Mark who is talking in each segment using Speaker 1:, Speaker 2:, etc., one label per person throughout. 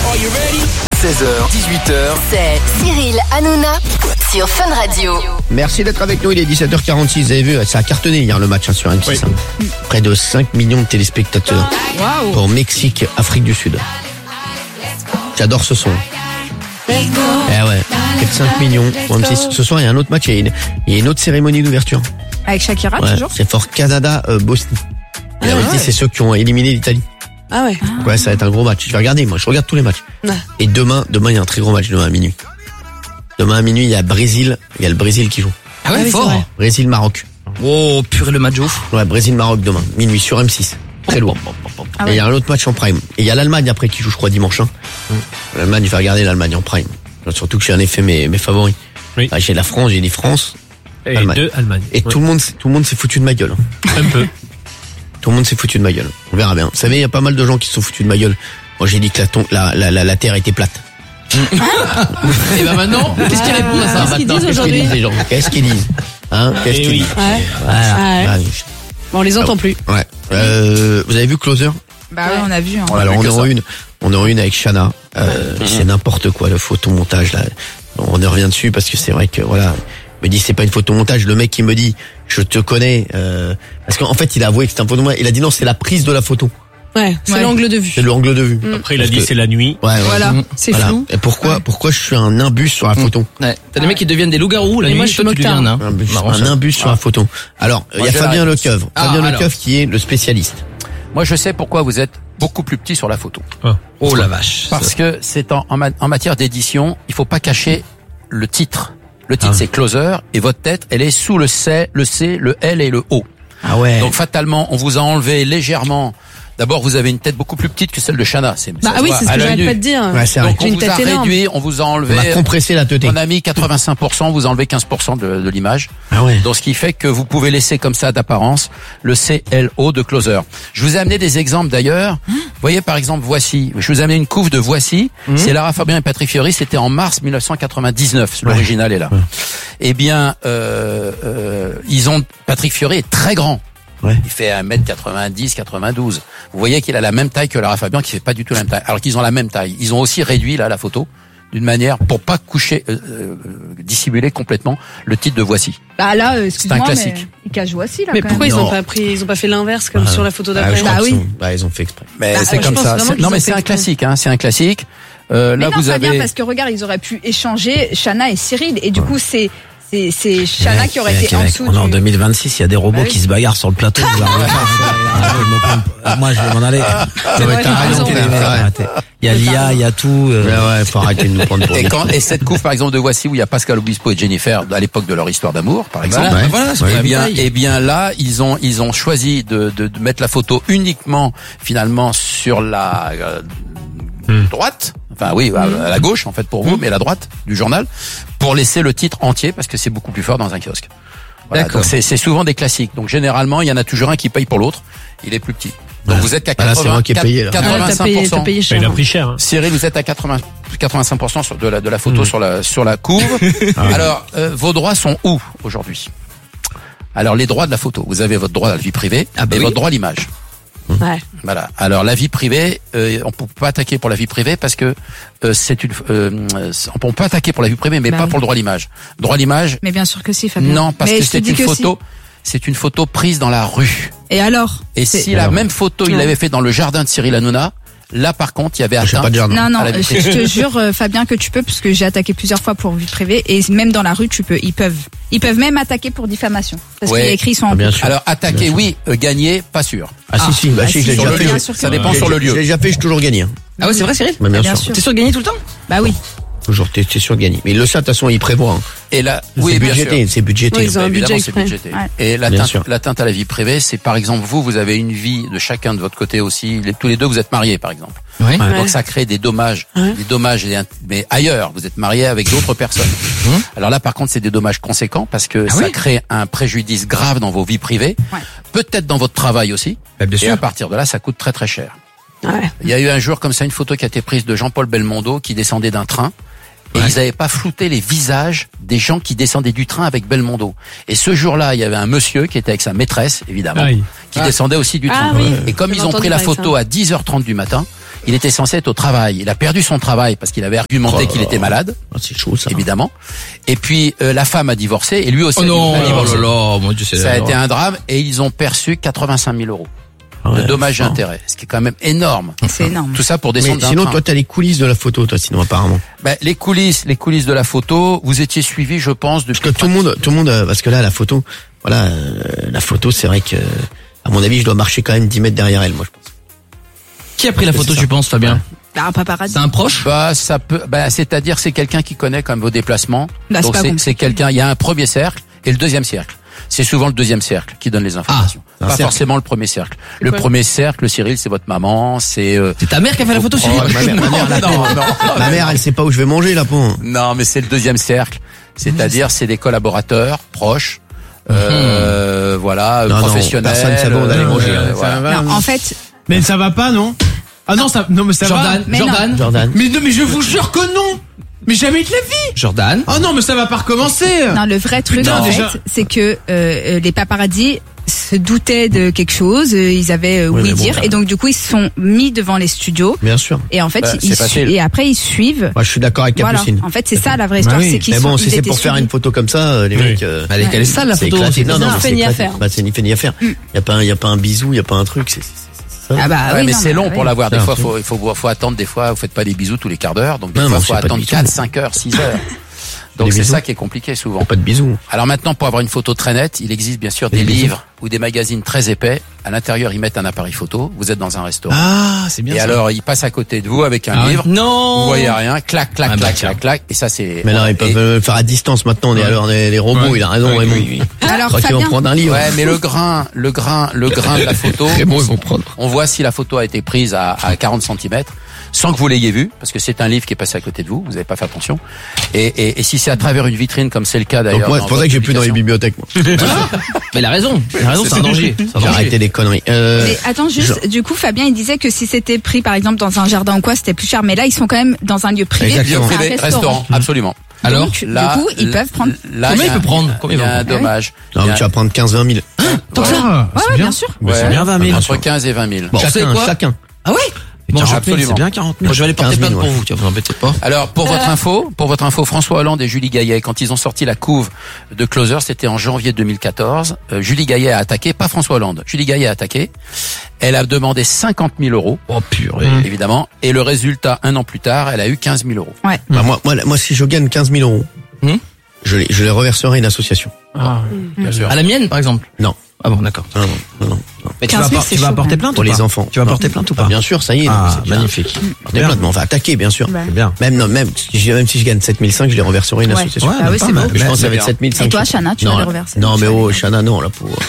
Speaker 1: 16h, 18h.
Speaker 2: C'est Cyril Hanouna sur Fun Radio.
Speaker 3: Merci d'être avec nous, il est 17h46, vous avez vu, ça a cartonné hier le match sur M6.
Speaker 4: Oui.
Speaker 3: Près de 5 millions de téléspectateurs pour Mexique, Afrique du Sud. J'adore ce son. Eh ouais, près de 5 millions pour M6. Ce soir il y a un autre match, il y a une autre cérémonie d'ouverture.
Speaker 4: Avec Shakira,
Speaker 3: Ouais,
Speaker 4: toujours.
Speaker 3: c'est fort Canada-Bosnie. Et la vérité, c'est ceux qui ont éliminé l'Italie.
Speaker 4: Ah ouais.
Speaker 3: Ouais, ça va être un gros match. Je vais regarder, moi, je regarde tous les matchs.
Speaker 4: Ouais.
Speaker 3: Et demain, il y a un très gros match, demain à minuit. Demain à minuit, il y a le Brésil qui joue.
Speaker 5: Ah ouais,
Speaker 4: oui, c'est
Speaker 5: fort.
Speaker 4: vrai.
Speaker 3: Brésil-Maroc.
Speaker 5: Oh, purée, le match ouf.
Speaker 3: Ouais, Brésil-Maroc demain, minuit sur M6. Très lourd.
Speaker 4: Ah
Speaker 3: Et il y a un autre match en prime. Et il y a l'Allemagne après qui joue, je crois, dimanche. L'Allemagne, je vais regarder l'Allemagne en prime. Surtout que j'ai en effet mes favoris.
Speaker 6: Oui.
Speaker 3: Ah, j'ai la France, j'ai dit France.
Speaker 6: Et
Speaker 3: Allemagne.
Speaker 6: 2 Allemagne.
Speaker 3: Et tout le monde s'est foutu de ma gueule.
Speaker 6: Un peu.
Speaker 3: Tout le monde s'est foutu de ma gueule. On verra bien. Vous savez, il y a pas mal de gens qui se sont foutus de ma gueule. Moi, j'ai dit que la Terre était plate.
Speaker 5: Et ben maintenant, qu'est-ce qu'il répond à ça?
Speaker 4: Qu'est-ce qu'ils
Speaker 3: Maintenant,
Speaker 4: disent
Speaker 3: qu'est-ce
Speaker 4: aujourd'hui
Speaker 3: disent les gens? Qu'est-ce qu'ils disent? Hein? Qu'est-ce qu'ils
Speaker 6: oui.
Speaker 3: disent?
Speaker 4: Ouais.
Speaker 3: Voilà.
Speaker 4: Ah ouais.
Speaker 3: Ouais.
Speaker 4: Bon, on les entend plus.
Speaker 3: Ouais. Vous avez vu Closer?
Speaker 4: Bah ouais, on a vu. Hein.
Speaker 3: Alors, on en a une avec Shana. C'est n'importe quoi, le photomontage, là. On en revient dessus parce que c'est vrai que, voilà. Il me dit, c'est pas une photomontage. Le mec, il me dit, je te connais, parce qu'en fait, il a avoué que c'était un photomontage. Il a dit non, c'est la prise de la photo.
Speaker 4: Ouais, c'est l'angle de vue.
Speaker 3: C'est l'angle de vue.
Speaker 6: Après, il a
Speaker 3: Parce
Speaker 6: dit
Speaker 3: que-
Speaker 6: c'est la nuit.
Speaker 3: Ouais, ouais.
Speaker 4: Voilà, c'est
Speaker 3: Voilà.
Speaker 4: flou.
Speaker 3: Et pourquoi je suis un imbus sur la photo?
Speaker 5: Ouais. T'as des mecs qui deviennent des loups-garous la
Speaker 4: Et
Speaker 5: nuit,
Speaker 4: moi, je suis
Speaker 5: toi tu deviens
Speaker 4: moctard.
Speaker 5: un nain.
Speaker 3: Un imbus sur la photo. Alors, il y a
Speaker 7: j'ai la
Speaker 3: Fabien
Speaker 7: réponse.
Speaker 3: Lecoeuvre.
Speaker 7: Ah,
Speaker 3: Fabien
Speaker 7: alors.
Speaker 3: Lecoeuvre qui est le spécialiste.
Speaker 7: Moi, je sais pourquoi vous êtes beaucoup plus petit sur la photo.
Speaker 5: Oh la vache.
Speaker 7: Parce que c'est en matière d'édition, il faut pas cacher le titre. Le titre, c'est Closer, et votre tête, elle est sous le C, le L et le O.
Speaker 3: Ah ouais.
Speaker 7: Donc, fatalement, on vous a enlevé légèrement. D'abord, vous avez une tête beaucoup plus petite que celle de Shana.
Speaker 4: Bah oui, c'est ce que j'arrête pas de dire.
Speaker 3: Ouais, c'est vrai.
Speaker 7: Donc,
Speaker 4: J'ai
Speaker 7: on
Speaker 4: une
Speaker 7: vous a
Speaker 4: tête énorme.
Speaker 7: réduit, on vous a enlevé.
Speaker 3: On a compressé la teuté.
Speaker 7: On a mis 85%, vous enlevez 15% de l'image.
Speaker 3: Ah ouais.
Speaker 7: Donc, ce qui fait que vous pouvez laisser comme ça d'apparence le CLO de Closer. Je vous ai amené des exemples d'ailleurs. Vous voyez par exemple Voici. Je vous ai amené une couve de Voici. C'est Lara Fabian et Patrick Fiori. C'était en mars 1999. L'original est là. Eh bien, Patrick Fiori est très grand.
Speaker 3: Ouais.
Speaker 7: Il fait 1m90, 92. Vous voyez qu'il a la même taille que Lara Fabian, qui fait pas du tout la même taille. Alors qu'ils ont la même taille. Ils ont aussi réduit là la photo d'une manière pour pas dissimuler complètement le titre de Voici.
Speaker 4: Bah là, excuse-moi,
Speaker 7: C'est un classique.
Speaker 4: mais ils cachent Voici là.
Speaker 8: Mais
Speaker 4: quand
Speaker 8: pourquoi
Speaker 4: même.
Speaker 8: ils ont pas fait l'inverse comme sur la photo d'après?
Speaker 3: je crois
Speaker 4: Bah
Speaker 3: qu'ils
Speaker 4: oui.
Speaker 3: ils ont fait exprès.
Speaker 7: Mais
Speaker 4: Bah,
Speaker 7: c'est
Speaker 4: je
Speaker 7: comme
Speaker 4: pense
Speaker 7: ça.
Speaker 4: vraiment qu'ils
Speaker 7: Non
Speaker 4: ont
Speaker 7: mais
Speaker 4: fait
Speaker 7: c'est un
Speaker 4: exprès.
Speaker 7: classique, hein. C'est un classique.
Speaker 4: Mais
Speaker 7: Là
Speaker 4: non,
Speaker 7: vous
Speaker 4: Fabien,
Speaker 7: avez.
Speaker 4: parce que regarde, ils auraient pu échanger Shana et Cyril, et du coup c'est Shana qui aurait été en dessous.
Speaker 5: On est en
Speaker 4: du-
Speaker 5: 2026, il y a des robots
Speaker 4: Bah oui.
Speaker 5: qui se bagarrent sur le plateau. Moi, je vais m'en aller.
Speaker 3: Ouais,
Speaker 4: vrai,
Speaker 3: t'as
Speaker 4: t'as
Speaker 3: raison,
Speaker 4: raison.
Speaker 3: frère.
Speaker 5: Il y a l'IA, il y a tout.
Speaker 3: Ouais, faut arrêter de nous prendre pour des...
Speaker 7: Et cette couve par exemple de Voici où il y a Pascal Obispo et Jennifer à l'époque de leur histoire d'amour par exemple.
Speaker 3: Ouais.
Speaker 5: Voilà, c'est
Speaker 3: Ouais.
Speaker 5: pas
Speaker 7: Eh bien là, ils ont choisi de mettre la photo uniquement finalement sur la droite. Enfin oui, à la gauche en fait pour vous, mais la droite du journal pour laisser le titre entier parce que c'est beaucoup plus fort dans un kiosque. Voilà,
Speaker 5: D'accord.
Speaker 7: donc c'est souvent des classiques. Donc généralement, il y en a toujours un qui paye pour l'autre. Il est plus petit. Donc vous êtes qu'à
Speaker 3: Ah, là, c'est
Speaker 7: 80,
Speaker 3: moi qui ai payé, là.
Speaker 4: Ah, t'as payé
Speaker 7: 85%.
Speaker 4: cher.
Speaker 6: Il a pris cher. Hein.
Speaker 7: Cyril, vous êtes à 85% de la photo sur la couve. Alors, vos droits sont où aujourd'hui? Alors, les droits de la photo. Vous avez votre droit à la vie privée et votre droit à l'image.
Speaker 4: Ouais.
Speaker 7: Voilà. Alors, la vie privée, on peut pas attaquer pour la vie privée parce que on peut pas attaquer pour la vie privée, mais
Speaker 4: Bah
Speaker 7: pas
Speaker 4: oui.
Speaker 7: pour le droit à l'image. Droit à l'image,
Speaker 4: Mais bien sûr que si, Fabien.
Speaker 7: non, parce
Speaker 4: Mais
Speaker 7: que
Speaker 4: je te
Speaker 7: c'est
Speaker 4: dis
Speaker 7: une
Speaker 4: que
Speaker 7: photo. C'est une photo prise dans la rue.
Speaker 4: Et alors?
Speaker 7: Et si la même photo, il l'avait fait dans le jardin de Cyril Hanouna, là, par contre, il y avait
Speaker 3: J'ai
Speaker 7: atteint.
Speaker 3: pas de jardin.
Speaker 4: Non,
Speaker 7: à la vie
Speaker 4: je te jure, Fabien, que tu peux, parce que j'ai attaqué plusieurs fois pour vie privée, et même dans la rue, tu peux. Ils peuvent même attaquer pour diffamation, parce
Speaker 7: Ouais.
Speaker 4: qu'il y a écrit ils sont en
Speaker 3: Bien
Speaker 4: couple.
Speaker 3: sûr.
Speaker 7: Alors, attaquer, oui, gagner, pas sûr.
Speaker 3: Ah si, si, bah si, je l'ai
Speaker 4: si,
Speaker 3: déjà
Speaker 4: sur le
Speaker 3: fait.
Speaker 4: lieu. Sûr que
Speaker 7: Ça
Speaker 4: oui.
Speaker 7: dépend sur le
Speaker 3: Je l'ai
Speaker 7: lieu.
Speaker 3: déjà fait, j'ai toujours gagné. Hein.
Speaker 5: Ah ouais, c'est vrai, Cyril?
Speaker 3: Mais bien
Speaker 4: Bien
Speaker 3: sûr.
Speaker 4: sûr.
Speaker 5: T'es sûr de gagner tout le temps?
Speaker 4: Bah oui.
Speaker 3: Toujours, t'es sûr de gagner. Mais le ça, de toute façon, il prévoit. Hein.
Speaker 7: Et là,
Speaker 3: C'est
Speaker 7: oui, bien sûr.
Speaker 3: budgété, c'est budgété.
Speaker 8: Oui, ils ont un
Speaker 7: Évidemment,
Speaker 8: budget
Speaker 7: c'est
Speaker 8: exprès.
Speaker 7: budgété.
Speaker 4: Ouais.
Speaker 7: Et
Speaker 3: Bien sûr.
Speaker 7: l'atteinte à la vie privée, c'est par exemple vous avez une vie de chacun de votre côté aussi. Tous les deux, vous êtes mariés, par exemple.
Speaker 5: Oui.
Speaker 7: Donc ça crée des dommages, mais ailleurs, vous êtes mariés avec d'autres personnes. Alors là, par contre, c'est des dommages conséquents parce que ça crée un préjudice grave dans vos vies privées,
Speaker 4: Ouais.
Speaker 7: peut-être dans votre travail aussi.
Speaker 5: Bah, bien
Speaker 7: Et
Speaker 5: sûr.
Speaker 7: à partir de là, ça coûte très très cher.
Speaker 8: Ouais.
Speaker 7: Il y a eu un jour comme ça une photo qui a été prise de Jean-Paul Belmondo qui descendait d'un train. Et ils n'avaient pas flouté les visages des gens qui descendaient du train avec Belmondo. Et ce jour-là, il y avait un monsieur qui était avec sa maîtresse, évidemment,
Speaker 6: Aïe.
Speaker 7: qui descendait aussi du train.
Speaker 8: Ah oui.
Speaker 7: Et comme
Speaker 8: J'avais
Speaker 7: ils ont
Speaker 8: entendu
Speaker 7: pris la
Speaker 8: parler de
Speaker 7: photo à 10h30 du matin, Il était censé être au travail. Il a perdu son travail parce qu'il avait argumenté qu'il était malade.
Speaker 3: Ah, c'est chaud, ça.
Speaker 7: Évidemment. Et puis la femme a divorcé et lui aussi
Speaker 5: Oh non,
Speaker 7: a divorcé.
Speaker 5: oh là là, mon Dieu, c'est
Speaker 7: Ça a été un drame et ils ont perçu 85 000 euros de dommages et intérêts, ce qui est quand même énorme.
Speaker 4: C'est énorme.
Speaker 7: Tout ça pour
Speaker 3: Mais
Speaker 7: descendre d'un
Speaker 3: sinon,
Speaker 7: train.
Speaker 3: toi, t'as les coulisses de la photo, toi, sinon, apparemment.
Speaker 7: Les coulisses de la photo, vous étiez suivis, je pense, depuis.
Speaker 3: Parce que tout le monde, parce que là, la photo, la photo, c'est vrai que, à mon avis, je dois marcher quand même 10 mètres derrière elle, moi, je pense.
Speaker 5: Qui a pris la photo,
Speaker 3: c'est
Speaker 5: tu penses, Fabien?
Speaker 4: Un paparazzi.
Speaker 5: C'est un proche?
Speaker 7: Ça peut, c'est-à-dire, c'est quelqu'un qui connaît quand même vos déplacements.
Speaker 4: Bah,
Speaker 7: Donc,
Speaker 4: c'est pas
Speaker 7: c'est
Speaker 4: compliqué.
Speaker 7: quelqu'un, il y a un premier cercle et le deuxième cercle. C'est souvent le deuxième cercle qui donne les informations.
Speaker 3: un
Speaker 7: Pas
Speaker 3: cercle.
Speaker 7: forcément le premier cercle. Le
Speaker 8: quoi
Speaker 7: premier cercle, Cyril, c'est votre maman, c'est
Speaker 5: C'est ta mère qui a fait la photo, Cyril?
Speaker 3: Ma mère, elle sait pas où je vais manger, là, pour.
Speaker 7: Non, mais c'est le deuxième cercle. C'est-à-dire, c'est des collaborateurs proches, professionnels.
Speaker 3: personne savait où on allait manger.
Speaker 7: voilà.
Speaker 4: Non, en fait,
Speaker 1: Mais ça va pas, non? Ah non, mais ça
Speaker 5: Jordan,
Speaker 1: va.
Speaker 4: Mais
Speaker 5: Jordan,
Speaker 3: Jordan.
Speaker 1: Mais non, mais je vous jure que non. Mais jamais de la vie.
Speaker 5: Jordan.
Speaker 1: Oh non, mais ça va pas recommencer.
Speaker 4: non, le vrai truc,
Speaker 1: Putain,
Speaker 4: en
Speaker 1: déjà.
Speaker 4: fait, c'est que les paparazzi se doutaient de quelque chose, ils avaient
Speaker 3: Oui,
Speaker 4: oui
Speaker 3: mais bon,
Speaker 4: dire,
Speaker 3: ça-
Speaker 4: et donc du coup ils se sont mis devant les studios,
Speaker 3: Bien sûr.
Speaker 4: et en fait
Speaker 7: c'est facile.
Speaker 4: et après ils suivent.
Speaker 3: Moi, je suis d'accord avec
Speaker 4: Voilà.
Speaker 3: Capucine.
Speaker 4: En fait, c'est ça la vraie histoire,
Speaker 1: oui.
Speaker 4: c'est qu'ils
Speaker 3: Mais bon,
Speaker 4: sont.
Speaker 3: si
Speaker 4: ils
Speaker 3: c'est
Speaker 4: étaient
Speaker 3: pour faire
Speaker 4: suivis.
Speaker 3: une photo comme ça, les
Speaker 1: Oui.
Speaker 3: mecs,
Speaker 5: Elle est sale, la
Speaker 3: c'est
Speaker 5: photo.
Speaker 3: éclaté. Non, non,
Speaker 8: ni
Speaker 3: c'est
Speaker 8: fait ni à
Speaker 3: éclaté.
Speaker 8: faire.
Speaker 3: Bah, c'est ni fait ni à faire. Il y a pas un bisou, il y a pas un truc, c'est ça.
Speaker 4: Ah bah
Speaker 7: Ouais,
Speaker 4: oui,
Speaker 7: mais
Speaker 4: non,
Speaker 7: c'est long
Speaker 4: oui.
Speaker 7: pour l'avoir. Des
Speaker 3: C'est
Speaker 7: fois,
Speaker 3: un
Speaker 7: faut attendre. Des fois, vous faites pas des bisous tous les quarts d'heure. Donc, des
Speaker 3: Non,
Speaker 7: fois,
Speaker 3: mais
Speaker 7: faut
Speaker 3: c'est pas de
Speaker 7: attendre
Speaker 3: bisous.
Speaker 7: 4, 5 heures, 6 heures. Donc,
Speaker 3: Des
Speaker 7: c'est
Speaker 3: bisous.
Speaker 7: ça qui est compliqué souvent.
Speaker 3: Pas de bisous.
Speaker 7: Alors maintenant, pour avoir une photo très nette, il existe bien sûr des
Speaker 3: bisous.
Speaker 7: livres ou des magazines très épais. À l'intérieur, ils mettent un appareil photo. Vous êtes dans un restaurant.
Speaker 1: Ah, c'est bien
Speaker 7: Et
Speaker 1: ça.
Speaker 7: alors, ils passent à côté de vous avec un
Speaker 1: Ah oui.
Speaker 7: livre.
Speaker 5: Non.
Speaker 7: Vous voyez rien. Clac, clac,
Speaker 5: Ah, bah,
Speaker 7: clac,
Speaker 5: tiens.
Speaker 7: clac, clac. Et ça, c'est...
Speaker 3: Mais là, ils peuvent le faire à distance maintenant. On est alors les robots.
Speaker 1: Ouais.
Speaker 3: Il a raison,
Speaker 1: Ouais,
Speaker 3: Raymond.
Speaker 1: oui,
Speaker 4: Alors,
Speaker 3: Quand ils vont
Speaker 4: Fabien,
Speaker 3: prendre un livre.
Speaker 7: Ouais, mais le grain de la photo.
Speaker 3: Raymond, ils vont prendre.
Speaker 7: On voit si la photo a été prise à 40 cm, sans que vous l'ayez vu, parce que c'est un livre qui est passé à côté de vous, vous n'avez pas fait attention. Et si c'est à travers une vitrine, comme c'est le cas d'ailleurs.
Speaker 3: Donc moi, c'est pour ça que j'ai plus dans les bibliothèques, moi.
Speaker 5: Mais il a raison. Il a raison, c'est un danger. C'est un
Speaker 3: J'ai
Speaker 5: danger.
Speaker 3: arrêté les conneries.
Speaker 4: mais attends juste, du coup Fabien il disait que si c'était pris par exemple dans un jardin ou quoi, c'était plus cher, mais là ils sont quand même dans un lieu privé,
Speaker 3: Exactement.
Speaker 4: c'est un
Speaker 7: Privé, restaurant, absolument.
Speaker 5: Alors,
Speaker 4: Donc,
Speaker 7: Là,
Speaker 4: du coup ils peuvent prendre.
Speaker 7: Là,
Speaker 5: Combien
Speaker 7: il y a
Speaker 5: il peut prendre
Speaker 7: un-
Speaker 5: Combien
Speaker 7: Il y a
Speaker 5: il
Speaker 7: un
Speaker 5: peut
Speaker 4: prendre
Speaker 7: dommage.
Speaker 3: Non, mais tu vas prendre 15-20 000.
Speaker 1: Tant que ça.
Speaker 4: Ouais, ouais, bien sûr.
Speaker 1: Mais c'est bien 20 000.
Speaker 7: Entre 15 et 20 000.
Speaker 3: Bon,
Speaker 5: Tu sais quoi
Speaker 3: chacun.
Speaker 5: Ah ouais? Bon,
Speaker 7: absolument.
Speaker 1: C'est bien 40 000.
Speaker 5: Moi, je vais aller porter
Speaker 3: 15 000,
Speaker 5: plainte pour
Speaker 3: ouais.
Speaker 5: vous. Tu vas vous embêter pas.
Speaker 7: Alors pour votre info, François Hollande et Julie Gaillet, quand ils ont sorti la couve de Closer, c'était en janvier 2014. Julie Gaillet a attaqué, pas François Hollande. Julie Gaillet a attaqué. Elle a demandé 50 000 euros,
Speaker 5: Oh purée.
Speaker 7: évidemment, et le résultat, un an plus tard, elle a eu 15 000 euros.
Speaker 4: Ouais.
Speaker 3: Bah, moi, si je gagne 15 000 euros, je les reverserai à une association.
Speaker 1: Ah,
Speaker 7: Bien sûr.
Speaker 5: À la mienne, par exemple.
Speaker 3: Non.
Speaker 5: Ah bon, d'accord.
Speaker 3: Non.
Speaker 1: mais
Speaker 4: 15 000, c'est chaud,
Speaker 1: porter
Speaker 4: quand
Speaker 1: plainte
Speaker 3: Pour
Speaker 1: ou
Speaker 3: les
Speaker 1: pas
Speaker 3: enfants.
Speaker 1: Tu vas
Speaker 3: Non.
Speaker 1: porter plainte ou
Speaker 3: Ah,
Speaker 1: pas?
Speaker 3: bien sûr, ça y est.
Speaker 1: Ah,
Speaker 3: c'est déjà-
Speaker 1: magnifique.
Speaker 3: Porter plainte, mais on va attaquer, bien sûr.
Speaker 4: Ouais.
Speaker 1: C'est bien.
Speaker 3: Même si je gagne 7 500, je les reverserai à une
Speaker 4: Ouais.
Speaker 3: association.
Speaker 4: Ah oui,
Speaker 1: pas
Speaker 4: c'est
Speaker 1: mal.
Speaker 4: beau.
Speaker 3: Je pense que ça va
Speaker 7: bien.
Speaker 3: être 7 500.
Speaker 4: Et toi, Chana, tu vas
Speaker 3: Non,
Speaker 4: les reverser?
Speaker 3: Non, mais oh, Chana, non, là, pour...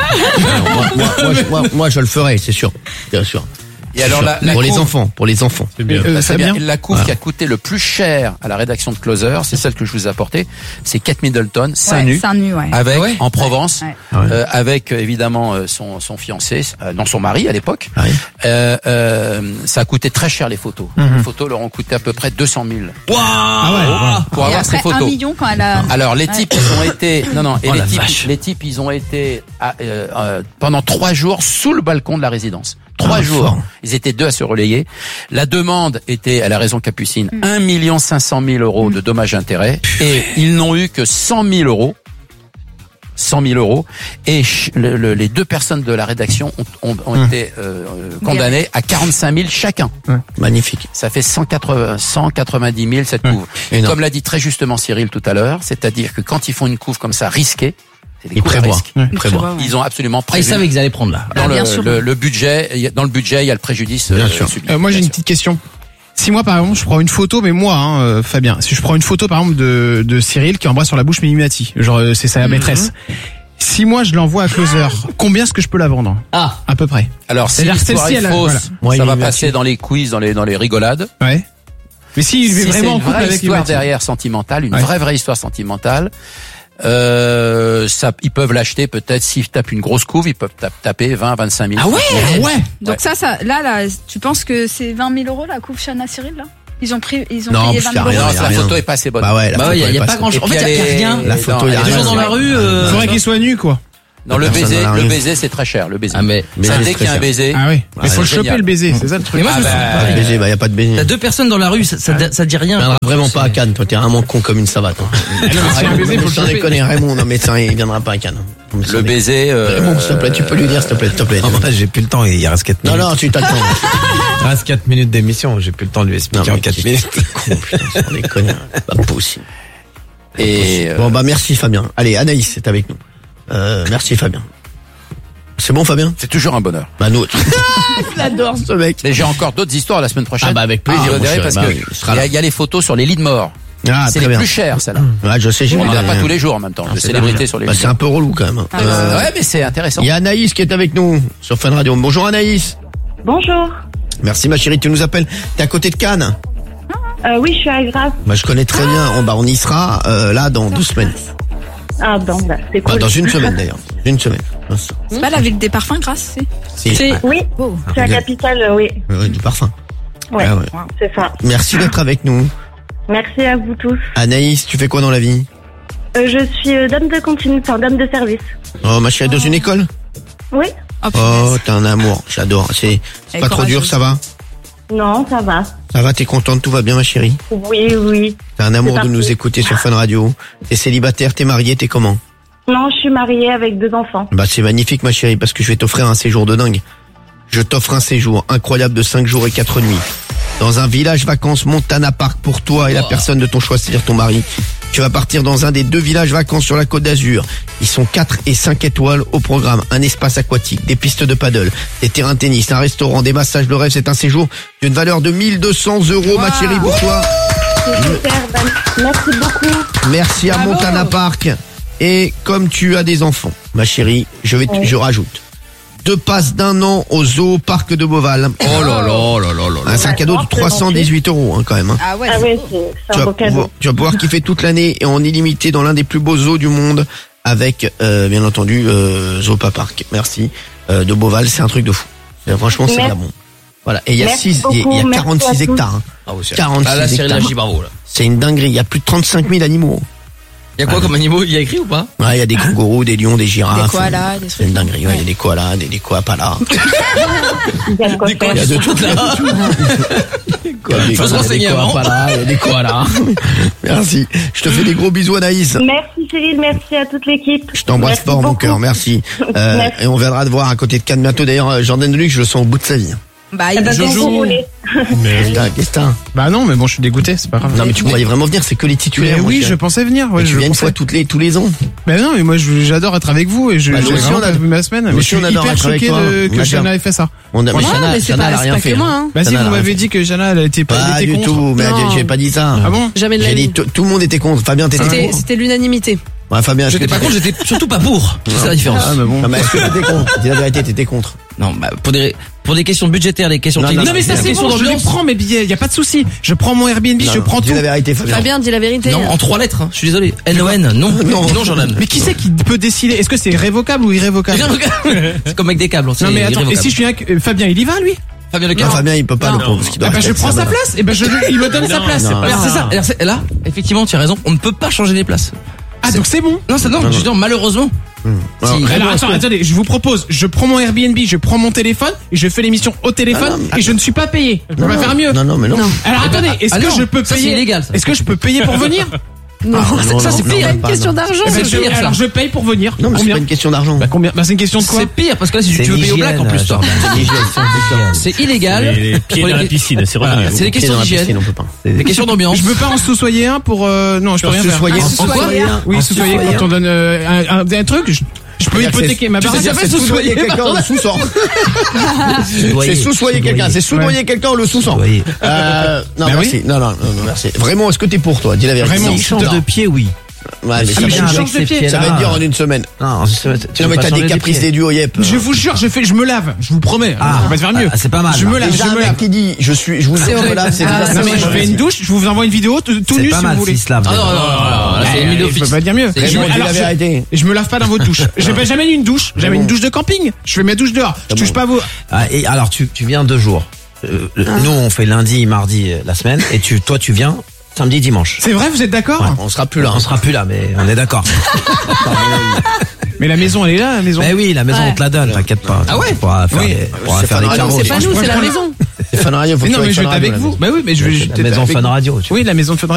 Speaker 3: moi, je le ferai, c'est sûr. Bien sûr.
Speaker 7: Et alors la
Speaker 3: Pour les
Speaker 7: couve-
Speaker 3: enfants,
Speaker 1: C'est bien.
Speaker 7: Fabien, la couve qui a coûté le plus cher à la rédaction de Closer, c'est celle que je vous ai apportée, c'est Kate Middleton, seins nus,
Speaker 4: Seins nus, ouais.
Speaker 7: avec
Speaker 5: Ouais.
Speaker 7: en Provence,
Speaker 4: Ouais.
Speaker 7: avec évidemment son fiancé, non son mari à l'époque.
Speaker 3: Ah oui.
Speaker 7: Ça a coûté très cher les photos. Les photos leur ont coûté à peu près 200 000
Speaker 1: Ah ouais.
Speaker 7: pour
Speaker 4: Et
Speaker 7: avoir ces
Speaker 4: après 1
Speaker 7: photos.
Speaker 4: million quand elle a.
Speaker 7: Alors les types ils ont été
Speaker 5: Oh, la vache.
Speaker 7: les types ils ont été pendant 3 jours sous le balcon de la résidence. 3 jours.
Speaker 3: fort.
Speaker 7: Ils étaient 2 à se relayer. La demande était, elle a raison Capucine, 1 500 000 euros de dommages-intérêts et ils n'ont eu que 100 000 euros. 100 000 euros et les 2 personnes de la rédaction ont été condamnées à 45 000 chacun.
Speaker 3: Magnifique.
Speaker 7: Ça fait 190 000 cette couve.
Speaker 3: Énorme.
Speaker 7: Comme l'a dit très justement Cyril tout à l'heure, c'est-à-dire que quand ils font une couve comme ça risquée, c'est des
Speaker 3: Ils
Speaker 7: couves à
Speaker 3: prévoient.
Speaker 7: risque.
Speaker 3: Prévoient.
Speaker 7: Ils ont absolument
Speaker 5: Ah, ils
Speaker 7: prévu.
Speaker 5: savaient qu'ils allaient prendre là.
Speaker 7: Dans
Speaker 4: Ah, bien sûr.
Speaker 7: le budget, dans le budget, il y a le préjudice
Speaker 3: Bien sûr.
Speaker 7: subi.
Speaker 1: Moi, j'ai
Speaker 7: Bien
Speaker 1: une
Speaker 7: sûr.
Speaker 1: petite question. Si moi, par exemple, je prends une photo, mais moi, Fabien, si je prends une photo, par exemple, de Cyril qui embrasse sur la bouche Mimimati, genre, c'est sa maîtresse. Si moi, je l'envoie à Closer, combien est-ce que je peux la vendre?
Speaker 5: Ah.
Speaker 1: À peu près.
Speaker 7: Alors, si
Speaker 1: C'est-à-dire
Speaker 7: l'histoire
Speaker 1: celle-ci,
Speaker 7: est
Speaker 1: elle a-
Speaker 7: fausse,
Speaker 1: voilà.
Speaker 3: Moi,
Speaker 7: ça
Speaker 3: il
Speaker 7: va
Speaker 3: est
Speaker 7: passer dans les quiz, dans les rigolades.
Speaker 1: Ouais. Mais s'il est
Speaker 7: Si c'est
Speaker 1: vraiment en
Speaker 7: une
Speaker 1: couple
Speaker 7: vraie
Speaker 1: avec
Speaker 7: histoire
Speaker 1: Mimimati.
Speaker 7: derrière sentimentale, une
Speaker 1: Ouais.
Speaker 7: vraie histoire sentimentale, ils peuvent l'acheter peut-être s'ils tapent une grosse couve, ils peuvent taper 20-25 000.
Speaker 5: Ah ouais?
Speaker 1: Ah ouais.
Speaker 4: Donc ça, là, tu penses que c'est 20 000 euros la couve Chana Cyril là? Ils ont
Speaker 3: Non,
Speaker 4: payé
Speaker 3: parce
Speaker 4: 20
Speaker 3: qu'il y
Speaker 4: 000
Speaker 3: a rien,
Speaker 4: euros.
Speaker 7: Non, la
Speaker 3: rien.
Speaker 7: photo est pas assez bonne.
Speaker 3: Bah ouais, la
Speaker 5: Bah
Speaker 3: photo
Speaker 5: ouais, il y a
Speaker 3: est
Speaker 5: pas
Speaker 3: passée.
Speaker 5: grand chose.
Speaker 7: Et
Speaker 5: En
Speaker 7: puis
Speaker 5: fait, il y a rien.
Speaker 3: La photo, il y a
Speaker 5: Il y a des
Speaker 3: rien.
Speaker 5: gens dans la rue.
Speaker 1: Faudrait qu'il soit nu, quoi.
Speaker 7: Non, le baiser, c'est très cher, le baiser.
Speaker 5: Ah, mais
Speaker 7: Ça,
Speaker 3: baiser,
Speaker 7: dès qu'il y a un
Speaker 3: c'est
Speaker 7: baiser.
Speaker 1: Ah oui. Il faut le
Speaker 7: c'est
Speaker 1: choper
Speaker 7: génial.
Speaker 1: le baiser, c'est ça le truc.
Speaker 5: Mais moi, je me
Speaker 3: Pas de baiser, y a pas de baiser.
Speaker 5: T'as deux personnes dans la rue, ça dit rien.
Speaker 3: Tu viendras vraiment pas à Cannes, toi, t'es vraiment con comme une savate. Hein.
Speaker 1: s'il y a un baiser, faut le
Speaker 3: Sans
Speaker 1: choper.
Speaker 3: déconner, Raymond, non mais ça, il viendra pas à Cannes.
Speaker 7: Le baiser,
Speaker 3: Raymond, s'il te plaît, tu peux lui dire, s'il te plaît.
Speaker 6: Non, moi, j'ai plus le temps, il reste 4
Speaker 3: Non,
Speaker 6: minutes.
Speaker 3: non, tu t'attends.
Speaker 6: Il reste 4 minutes d'émission, j'ai plus le temps de lui expliquer en 4 minutes.
Speaker 3: Con, putain, sans déconner. Pas possible.
Speaker 7: et
Speaker 3: Bon, bah, merci Fabien. Allez, Anaïs est avec nous. Merci Fabien. C'est bon Fabien?
Speaker 7: c'est toujours un bonheur.
Speaker 3: Bah, nous, j'adore ce mec.
Speaker 7: Et j'ai encore d'autres histoires la semaine prochaine.
Speaker 3: Ah, bah, avec plaisir,
Speaker 7: Je
Speaker 3: mon
Speaker 7: dirais
Speaker 3: chéri,
Speaker 7: parce
Speaker 3: bah
Speaker 7: que
Speaker 3: oui, il sera là.
Speaker 7: il y a les photos sur les lits de mort.
Speaker 3: Ah,
Speaker 7: C'est
Speaker 3: très
Speaker 7: les
Speaker 3: bien.
Speaker 7: plus chères, celles-là.
Speaker 3: Ouais, je sais, j'ai
Speaker 7: On
Speaker 3: vu
Speaker 7: n'en a
Speaker 3: derrière.
Speaker 7: pas tous les jours en même temps. De
Speaker 3: C'est
Speaker 7: célébrités
Speaker 3: dingue.
Speaker 7: sur les
Speaker 3: Bah,
Speaker 7: lits.
Speaker 3: c'est un peu relou quand même.
Speaker 7: Ouais, mais c'est intéressant.
Speaker 3: Il y a Anaïs qui est avec nous sur Fun Radio. Bonjour Anaïs.
Speaker 9: Bonjour.
Speaker 3: Merci ma chérie, tu nous appelles. T'es à côté de Cannes?
Speaker 9: Oui, je suis à Grasse.
Speaker 3: Bah, je connais très bien. On y sera là dans 12 semaines.
Speaker 9: Ah bon, bah, c'est
Speaker 3: Bah,
Speaker 9: cool.
Speaker 3: dans une semaine d'ailleurs. Une semaine.
Speaker 4: C'est pas la ville des parfums, Grasse, c'est.
Speaker 3: Si.
Speaker 9: Oui,
Speaker 4: Oh.
Speaker 9: c'est la capitale, oui.
Speaker 3: Ouais, du parfum.
Speaker 9: Ouais,
Speaker 3: Ah ouais.
Speaker 9: c'est ça.
Speaker 3: Merci d'être avec nous.
Speaker 9: Merci à vous tous.
Speaker 3: Anaïs, tu fais quoi dans la vie?
Speaker 9: Je suis dame de continu, enfin dame de service.
Speaker 3: Oh, ma chérie, dans une école?
Speaker 9: Oui.
Speaker 4: Oh,
Speaker 3: Oh, t'es un amour. J'adore. C'est
Speaker 4: Elle
Speaker 3: pas
Speaker 4: est
Speaker 3: trop dur,
Speaker 4: courageuse.
Speaker 3: ça va?
Speaker 9: Non, ça va.
Speaker 3: Ça va, t'es contente, tout va bien, ma chérie?
Speaker 9: Oui, oui.
Speaker 3: T'as un amour
Speaker 9: C'est
Speaker 3: de nous
Speaker 9: parti.
Speaker 3: écouter sur Fun Radio. T'es célibataire, t'es mariée, t'es comment?
Speaker 9: Non, je suis mariée avec 2 enfants.
Speaker 3: Bah, c'est magnifique, ma chérie, parce que je vais t'offrir un séjour de dingue. Je t'offre un séjour incroyable de 5 jours et 4 nuits. Dans un village vacances Montana Park pour toi et la personne de ton choix, c'est-à-dire ton mari. Tu vas partir dans un des 2 villages vacances sur la Côte d'Azur. Ils sont 4 et 5 étoiles au programme. Un espace aquatique, des pistes de paddle, des terrains de tennis, un restaurant, des massages de rêve. C'est un séjour d'une valeur de 1 200 €, ma chérie, pour toi.
Speaker 9: C'est super, merci beaucoup.
Speaker 3: Merci à Montana Park. Et comme tu as des enfants, ma chérie, je rajoute 2 passes d'1 an au zoo parc de Beauval. Oh là là là là là. C'est un cadeau de 318 € quand même. Hein.
Speaker 4: Ah ouais.
Speaker 9: Ah oui, c'est un beau cadeau.
Speaker 3: Tu vas pouvoir kiffer toute l'année et en illimité dans l'un des plus beaux zoos du monde avec bien entendu Zoo Park. Merci de Beauval, c'est un truc de fou. Franchement, c'est
Speaker 9: Merci.
Speaker 3: vraiment bon. Voilà, et il y a
Speaker 9: Merci
Speaker 3: 6
Speaker 9: beaucoup,
Speaker 3: il y a
Speaker 9: merci à
Speaker 3: 46
Speaker 9: tous.
Speaker 3: hectares. Hein.
Speaker 5: Bravo, Cyril.
Speaker 3: 46
Speaker 5: Ah là, Cyril
Speaker 3: hectares.
Speaker 5: agit, bravo, là.
Speaker 3: C'est une dinguerie, il y a plus de 35 000 animaux.
Speaker 5: Il y a quoi comme animaux? Il y a écrit ou pas?
Speaker 3: Ouais, il y a des kangourous, des lions, des girafes.
Speaker 4: Des koalas, des
Speaker 3: C'est une dinguerie, ouais, il y a des koalas, des koapalas.
Speaker 9: Il y a de quoi faire.
Speaker 3: Il y a de tout là.
Speaker 5: Faut se renseigner avant.
Speaker 3: Il y a des koalas. Merci. Je te fais des gros bisous, Anaïs.
Speaker 9: Merci Cyril, merci à toute l'équipe.
Speaker 3: Je t'embrasse
Speaker 9: Merci
Speaker 3: fort, mon
Speaker 9: beaucoup.
Speaker 3: cœur. Merci.
Speaker 9: Merci.
Speaker 3: Et on viendra te voir à côté de Cannes bientôt. D'ailleurs, Jordan Deluxe, je le sens au bout de sa vie.
Speaker 4: Bah,
Speaker 9: Eh ben,
Speaker 4: il
Speaker 9: quand vous voulez.
Speaker 3: Putain, qu'est-ce que t'as?
Speaker 1: Bah non, mais bon, je suis dégoûté, c'est pas grave.
Speaker 3: Non, mais tu pourrais vraiment venir, c'est que les titulaires.
Speaker 1: Mais
Speaker 3: mon
Speaker 1: oui,
Speaker 3: cher.
Speaker 1: je pensais venir. Ouais,
Speaker 3: Et
Speaker 1: je
Speaker 3: tu viens une
Speaker 1: pensais.
Speaker 3: fois tous les ans.
Speaker 1: Mais non, mais moi j'adore être avec vous et je
Speaker 3: Bah, nous
Speaker 1: j'ai
Speaker 3: aussi,
Speaker 1: vraiment
Speaker 3: on a-
Speaker 1: pas vu ma semaine.
Speaker 3: nous
Speaker 1: Mais
Speaker 3: aussi,
Speaker 1: je suis
Speaker 3: on adore
Speaker 1: hyper
Speaker 3: être avec
Speaker 1: choqué
Speaker 3: toi.
Speaker 1: que
Speaker 3: On
Speaker 1: Jana
Speaker 3: adore.
Speaker 1: ait fait ça.
Speaker 3: On a, mais
Speaker 8: Ouais,
Speaker 3: Chana,
Speaker 8: mais c'est
Speaker 3: Chana,
Speaker 8: pas-
Speaker 3: elle a
Speaker 8: c'est
Speaker 3: rien
Speaker 8: pas
Speaker 3: fait.
Speaker 8: que moi,
Speaker 3: hein.
Speaker 8: hein.
Speaker 1: Bah si,
Speaker 3: Chana,
Speaker 1: vous
Speaker 3: elle a rien
Speaker 1: m'avez
Speaker 3: fait.
Speaker 1: dit que Jana elle était
Speaker 3: Pas
Speaker 1: elle était
Speaker 3: du
Speaker 1: contre.
Speaker 3: tout, mais
Speaker 8: Non.
Speaker 3: j'ai pas dit ça.
Speaker 1: Ah bon?
Speaker 8: Jamais de la
Speaker 3: J'ai dit
Speaker 8: vie.
Speaker 3: tout le monde était contre. Fabien, t'étais
Speaker 8: C'était
Speaker 3: contre.
Speaker 8: c'était l'unanimité.
Speaker 3: Ouais, Fabien,
Speaker 5: J'étais pas contre, j'étais surtout pas pour. C'est ça la différence.
Speaker 1: Ah mais bon.
Speaker 3: Non, mais est-ce que t'étais contre? Dis la vérité, t'étais contre.
Speaker 5: Non, bah, pour des questions budgétaires, des questions
Speaker 3: Non,
Speaker 5: techniques.
Speaker 1: Non mais ça
Speaker 5: des
Speaker 1: c'est
Speaker 5: questions
Speaker 1: bon, je les
Speaker 5: d'ambiance.
Speaker 1: prends mes billets, y a pas de souci. Je prends mon Airbnb, je prends
Speaker 3: Dis
Speaker 1: tout.
Speaker 3: la vérité, Fabien.
Speaker 8: Fabien, dis la vérité.
Speaker 5: Non, en 3 lettres, hein. Je suis désolé. N-O-N, non. Non, Jordan.
Speaker 1: Mais qui c'est qui peut décider? Est-ce que c'est révocable ou irrévocable?
Speaker 5: C'est comme avec des câbles.
Speaker 1: Non mais attends, et si je viens avec Fabien, il y va lui?
Speaker 5: Fabien
Speaker 3: Non,
Speaker 5: Leclerc.
Speaker 3: Fabien, il peut pas, le pauvre, parce qu'il doit
Speaker 1: Ah bah je
Speaker 3: rester
Speaker 1: prends
Speaker 3: avec
Speaker 1: sa
Speaker 3: sa
Speaker 1: place. Et ben il me donne sa place.
Speaker 3: non.
Speaker 5: Alors, c'est ça. Alors, là, effectivement, tu as raison. On ne peut pas changer les places.
Speaker 1: Ah donc c'est bon.
Speaker 5: Non, je dis malheureusement. Si.
Speaker 1: Alors attendez, je vous propose, je prends mon Airbnb, je prends mon téléphone et je fais l'émission au téléphone et je ne suis pas payé. Je peux pas faire mieux.
Speaker 3: Non, mais non.
Speaker 1: Alors attendez, est-ce
Speaker 5: ah
Speaker 1: que
Speaker 5: non,
Speaker 1: je peux
Speaker 5: ça,
Speaker 1: payer?
Speaker 5: c'est illégal, ça.
Speaker 1: Est-ce que je peux payer pour venir?
Speaker 8: Non,
Speaker 5: Ça, c'est pire.
Speaker 8: une question d'argent.
Speaker 1: Eh ben,
Speaker 5: C'est pire, ça.
Speaker 1: alors je paye pour venir.
Speaker 3: Non, mais c'est
Speaker 1: Combien?
Speaker 3: pas une question d'argent.
Speaker 1: Bah combien? Bah c'est une question de quoi?
Speaker 5: C'est pire parce que là, si tu veux payer au black en plus, toi. C'est illégal.
Speaker 6: Les pieds dans la piscine, c'est revenu.
Speaker 5: C'est des questions
Speaker 3: Dans la piscine,
Speaker 5: d'hygiène.
Speaker 3: on peut pas.
Speaker 5: Des questions d'ambiance.
Speaker 1: Je peux pas en sous-soyer un pour non, je peux rien faire.
Speaker 3: Sous-soyer.
Speaker 1: En
Speaker 3: En
Speaker 1: quoi? Oui, sous-soyer quand on donne un truc. Je peux hypothéquer ma baraque.
Speaker 3: C'est sous-soyer quelqu'un, on le sous-sort. C'est sous-soyer quelqu'un, c'est soudoyer quelqu'un, on le sous-sort. Non,
Speaker 1: Bah
Speaker 3: merci. Non, merci. Vraiment, est-ce que t'es pour toi? Dis la vérité.
Speaker 1: Vraiment,
Speaker 3: Si,
Speaker 1: change
Speaker 3: non.
Speaker 6: pied, oui.
Speaker 3: Ouais, mais ça
Speaker 1: mais je
Speaker 3: va
Speaker 1: change de pied.
Speaker 3: être dur en une semaine.
Speaker 6: Non,
Speaker 3: Non, mais t'as des caprices des duos yep.
Speaker 1: Je vous jure, je me lave. Je vous promets.
Speaker 6: Ah,
Speaker 1: ça va te faire mieux.
Speaker 6: c'est pas mal.
Speaker 1: Je me lave,
Speaker 3: Déjà,
Speaker 1: je
Speaker 3: un
Speaker 1: me
Speaker 3: mec
Speaker 1: lave.
Speaker 3: qui dit, je vous jure, je me lave, c'est
Speaker 1: Ah, non, mais je fais une douche, je vous envoie une vidéo tout nu
Speaker 6: C'est
Speaker 1: si
Speaker 6: pas
Speaker 1: vous
Speaker 6: mal
Speaker 1: voulez.
Speaker 6: s'il se lave.
Speaker 5: Ah non, là, c'est
Speaker 1: Eh,
Speaker 5: mis
Speaker 1: je
Speaker 5: d'office.
Speaker 1: peux pas dire mieux.
Speaker 5: C'est
Speaker 1: Et je me-
Speaker 3: Dis
Speaker 1: alors,
Speaker 3: la
Speaker 1: je-
Speaker 3: vérité.
Speaker 1: et je me lave pas dans votre douche. J'ai pas jamais eu une douche. Jamais une douche de camping. Je fais ma douche dehors. Je touche pas à vos.
Speaker 6: Ah, et alors, tu viens 2 jours. Nous, on fait lundi, mardi, la semaine. Et toi, tu viens samedi, dimanche.
Speaker 1: C'est vrai, vous êtes d'accord?
Speaker 3: On sera plus là.
Speaker 6: On sera plus là, mais on est d'accord.
Speaker 1: Mais la maison, elle est là, la maison.
Speaker 6: Mais oui, la maison,
Speaker 8: Ouais.
Speaker 6: on te la donne, t'inquiète pas.
Speaker 5: Ah ouais?
Speaker 6: On pourra faire
Speaker 1: Oui.
Speaker 6: les, on pourra
Speaker 3: C'est
Speaker 6: faire
Speaker 3: pas
Speaker 6: les
Speaker 3: grave,
Speaker 6: carreaux.
Speaker 8: C'est pas nous, c'est la maison.
Speaker 3: C'est Fun Radio, faut
Speaker 1: Mais
Speaker 3: que
Speaker 1: non,
Speaker 3: tu
Speaker 1: mais je vais
Speaker 3: ailles
Speaker 1: être avec
Speaker 3: Fun Radio,
Speaker 1: vous. Bah oui, mais je vais
Speaker 6: La
Speaker 1: j'étais
Speaker 6: maison
Speaker 1: avec
Speaker 6: Fun
Speaker 1: vous.
Speaker 6: Radio.
Speaker 1: Oui, la maison de Fun